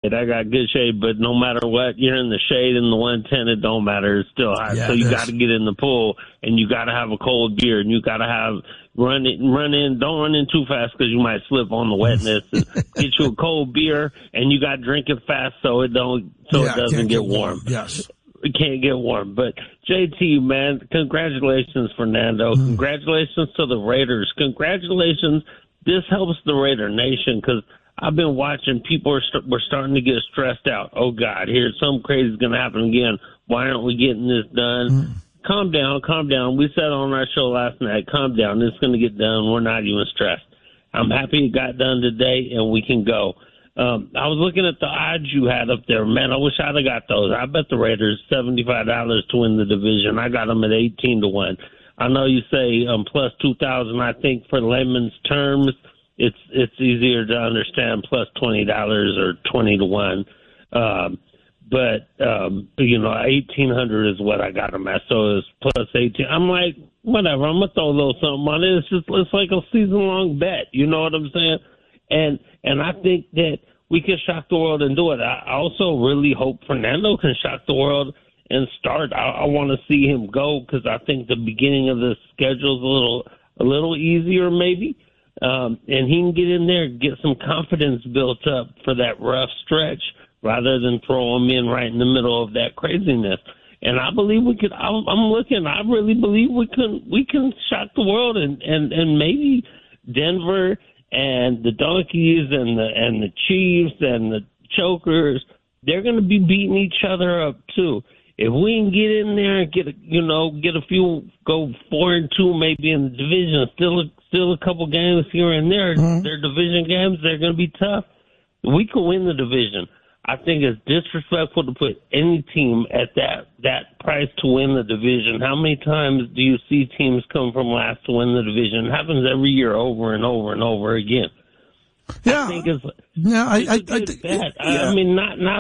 I got good shade, but no matter what, you're in the shade in the 110, it don't matter. It's still hot. So you got to get in the pool, and you got to have a cold beer, and you got to run in. Don't run in too fast because you might slip on the wetness. Get you a cold beer, and you got to drink it fast so it doesn't get warm. Yes. It can't get warm. But JT, man, congratulations, Fernando. Congratulations to the Raiders. Congratulations. This helps the Raider Nation because I've been watching people we're starting to get stressed out. Oh, God, here's something crazy is going to happen again. Why aren't we getting this done? Calm down. We said on our show last night, calm down. It's going to get done. We're not even stressed. I'm happy it got done today, and we can go. I was looking at the odds you had up there. Man, I wish I'd have got those. I bet the Raiders $75 to win the division. I got them at 18-1. I know you say plus 2,000. I think for layman's terms, it's easier to understand plus $20 or 20-1. But 1,800 is what I got them at. So it's plus 18. I'm like, whatever. I'm gonna throw a little something on it. It's like a season-long bet. You know what I'm saying? And I think that we can shock the world and do it. I also really hope Fernando can shock the world and start. I want to see him go because I think the beginning of the schedule is a little easier maybe. And he can get in there and get some confidence built up for that rough stretch rather than throw him in right in the middle of that craziness. And I believe we could. I really believe we can shock the world and maybe Denver and the Donkeys and the Chiefs and the Chokers, they're going to be beating each other up too. If we can get in there and get a few, go 4-2 maybe in the division, still a couple games here and there. They're division games. They're going to be tough. We can win the division. I think it's disrespectful to put any team at that price to win the division. How many times do you see teams come from last to win the division? It happens every year over and over and over again. Yeah. I think it's I good bet. I mean,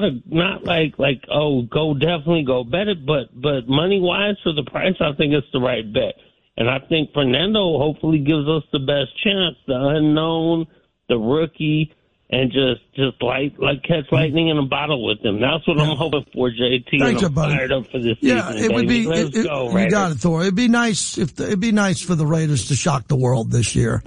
not like go definitely go bet it, but money wise for the price, I think it's the right bet. And I think Fernando hopefully gives us the best chance, the unknown, the rookie, and just catch lightning in a bottle with them. That's what I'm hoping for, JT. Thanks, I'm fired up for this season. It would be. Let's go, you got it, Thor. It'd be nice for the Raiders to shock the world this year.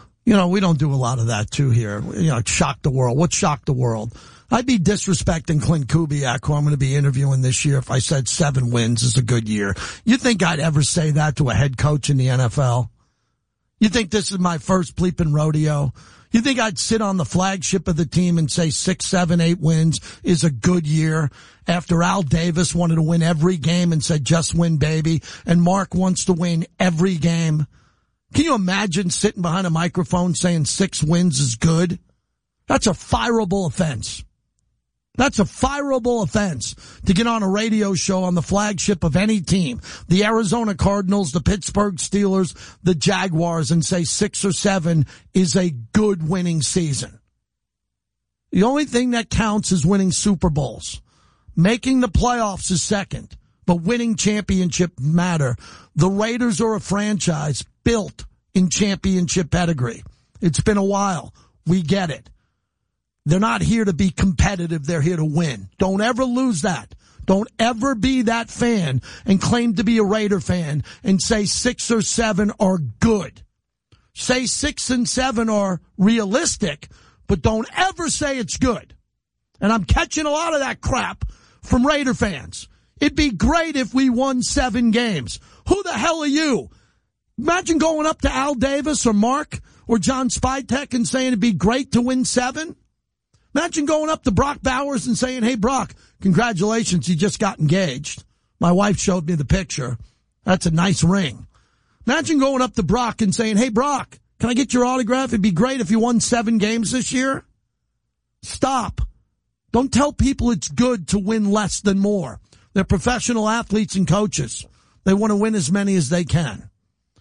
We don't do a lot of that too here. Shock the world. What shock the world? I'd be disrespecting Clint Kubiak, who I'm going to be interviewing this year, if I said 7 wins is a good year. You think I'd ever say that to a head coach in the NFL? You think this is my first bleeping rodeo? You think I'd sit on the flagship of the team and say 6, 7, 8 wins is a good year after Al Davis wanted to win every game and said, just win, baby, and Mark wants to win every game? Can you imagine sitting behind a microphone saying 6 wins is good? That's a fireable offense. That's a fireable offense to get on a radio show on the flagship of any team, the Arizona Cardinals, the Pittsburgh Steelers, the Jaguars, and say 6 or 7 is a good winning season. The only thing that counts is winning Super Bowls. Making the playoffs is second, but winning championship matter. The Raiders are a franchise built in championship pedigree. It's been a while. We get it. They're not here to be competitive. They're here to win. Don't ever lose that. Don't ever be that fan and claim to be a Raider fan and say 6 or 7 are good. Say 6 and 7 are realistic, but don't ever say it's good. And I'm catching a lot of that crap from Raider fans. It'd be great if we won 7 games. Who the hell are you? Imagine going up to Al Davis or Mark or John Spytek and saying it'd be great to win 7. Imagine going up to Brock Bowers and saying, hey, Brock, congratulations, you just got engaged. My wife showed me the picture. That's a nice ring. Imagine going up to Brock and saying, hey, Brock, can I get your autograph? It'd be great if you won 7 games this year. Stop. Don't tell people it's good to win less than more. They're professional athletes and coaches. They want to win as many as they can.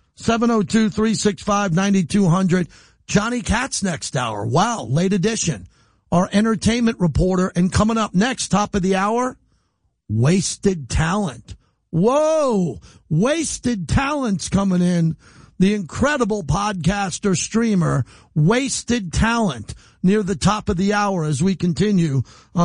702-365-9200. Johnny Katz next hour. Wow, late edition. Our entertainment reporter. And coming up next, top of the hour, Wasted Talent. Whoa, Wasted Talent's coming in. The incredible podcaster, streamer, Wasted Talent, near the top of the hour as we continue on